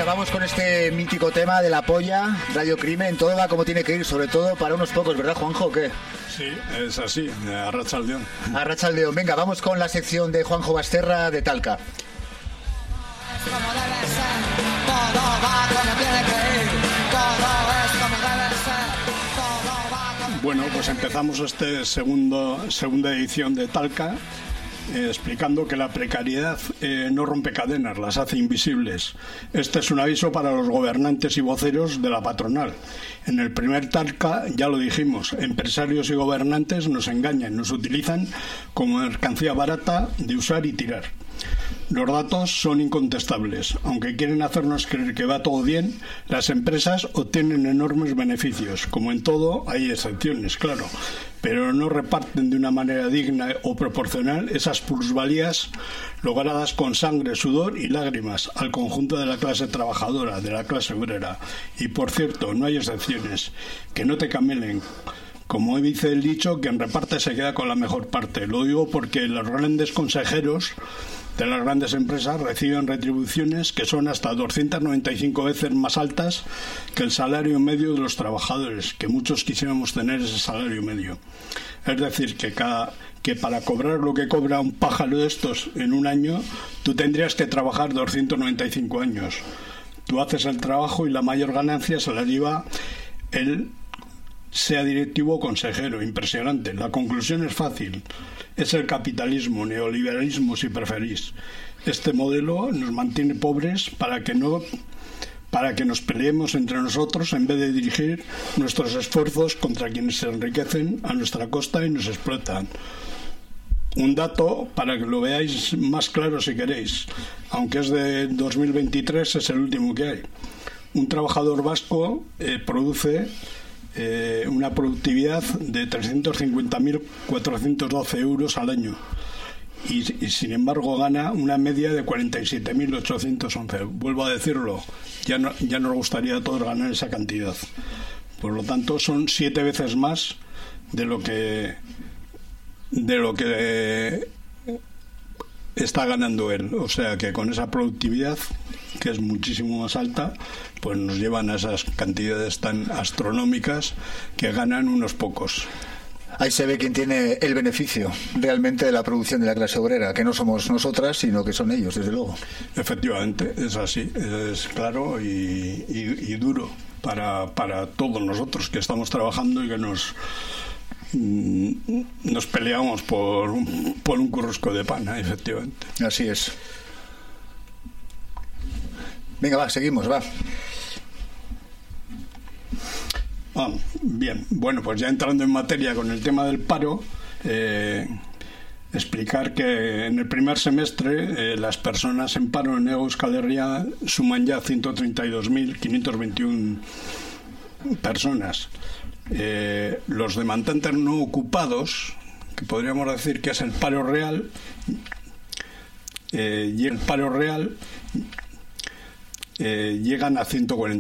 vamos con este mítico tema de la polla, Radio Crimen. Todo va como tiene que ir, sobre todo para unos pocos, ¿verdad, Juanjo? ¿O qué? Sí, es así, Arratsaldeon. Arratsaldeon. Venga, vamos con la sección de Juanjo Basterra de Talca. Como debe ser, todo va como tiene que ir, todo es como debe ser, todo va como... Bueno, pues empezamos segunda edición de Talca, explicando que la precariedad no rompe cadenas, las hace invisibles. Este es un aviso para los gobernantes y voceros de la patronal. En el primer Talca ya lo dijimos, empresarios y gobernantes nos engañan, nos utilizan como mercancía barata de usar y tirar. Los datos son incontestables. Aunque quieren hacernos creer que va todo bien, las empresas obtienen enormes beneficios. Como en todo, hay excepciones, claro, pero no reparten de una manera digna o proporcional esas plusvalías logradas con sangre, sudor y lágrimas al conjunto de la clase trabajadora, de la clase obrera. Y por cierto, no hay excepciones. Que no te camelen. Como dice el dicho, quien reparte se queda con la mejor parte. Lo digo porque los grandes consejeros de las grandes empresas reciben retribuciones que son hasta 295 veces más altas que el salario medio de los trabajadores, que muchos quisiéramos tener ese salario medio. Es decir, que para cobrar lo que cobra un pájaro de estos en un año, tú tendrías que trabajar 295 años. Tú haces el trabajo y la mayor ganancia se la lleva el sea directivo o consejero. Impresionante. La conclusión es fácil. Es el capitalismo, neoliberalismo si preferís. Este modelo nos mantiene pobres para que nos peleemos entre nosotros en vez de dirigir nuestros esfuerzos contra quienes se enriquecen a nuestra costa y nos explotan. Un dato para que lo veáis más claro si queréis, aunque es de 2023, es el último que hay. Un trabajador vasco produce una productividad de 350.412 euros al año y sin embargo gana una media de 47.811. Vuelvo a decirlo, ya nos gustaría a todos ganar esa cantidad. Por lo tanto, son 7 veces más de lo que está ganando él. O sea que con esa productividad, que es muchísimo más alta, pues nos llevan a esas cantidades tan astronómicas que ganan unos pocos. Ahí se ve quién tiene el beneficio realmente de la producción de la clase obrera, que no somos nosotras, sino que son ellos, desde luego. Efectivamente, es así, es claro y duro para todos nosotros que estamos trabajando y que nos peleamos por un currusco de pan, efectivamente. Así es. Venga, va, seguimos, va. Bien, bueno, pues ya entrando en materia con el tema del paro, explicar que en el primer semestre las personas en paro en Euskal Herria suman ya 132.521 personas. Los demandantes no ocupados, que podríamos decir que es el paro real, llegan a 140.